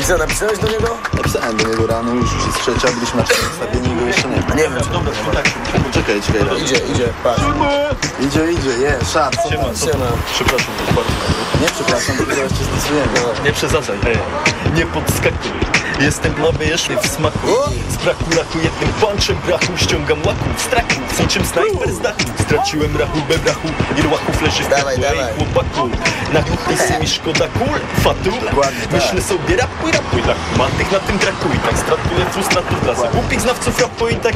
co, napisałeś do niego? Napisałem do niego rano, już jest trzecia, byliśmy na przedstawieniu i go jeszcze nie ma. Nie wiem, czy Dobra, tak. Czekaj. idzie, patrz. Idzie, szat, co Siema, tam? co tam? Przepraszam bardzo. Nie przepraszam, bo zaraz cię stosujemy. Nie przesadzaj. Nie podskakuj. Jestem nowy jeszcze w smaku. Z braku laku jednym punchem brachu ściągam łaków, straków, niczym snajper z dachu. Straciłem rachubę brachu i rłaków leży w Dawaj, kakule dawaj. i chłopaku. Na kuchni mi szkoda kul, fatu. Dokładnie tak. Myślę sobie rapuj, laku. Matych na tym brakuje, tak stratuję frustratu dla głupich znawców rapu i tak